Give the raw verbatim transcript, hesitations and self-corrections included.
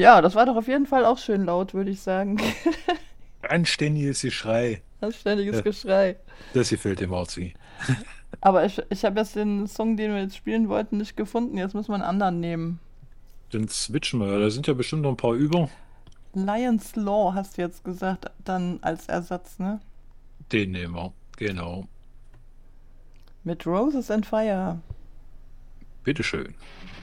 Ja, das war doch auf jeden Fall auch schön laut, würde ich sagen. Anständiges Geschrei. Das ständiges Ja, Geschrei. das gefällt dem Arzi. Aber ich, ich habe jetzt den Song, den wir jetzt spielen wollten, nicht gefunden. Jetzt müssen wir einen anderen nehmen. Dann switchen wir. Da sind ja bestimmt noch ein paar über. Lion's Law hast du jetzt gesagt, dann als Ersatz, ne? Den nehmen wir. Genau. Mit Roses and Fire. Bitteschön.